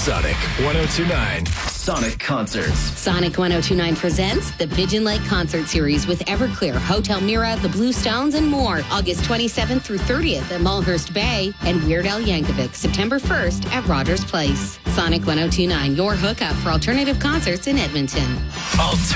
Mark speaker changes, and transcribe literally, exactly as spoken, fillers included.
Speaker 1: Sonic one oh two point nine. Sonic Concerts.
Speaker 2: Sonic one oh two point nine presents the Pigeon Lake Concert Series with Everclear, Hotel Mira, the Blue Stones, and more. August twenty-seventh through thirtieth at Mulhurst Bay, and Weird Al Yankovic, September first at Rogers Place. Sonic one oh two point nine, your hookup for alternative concerts in Edmonton.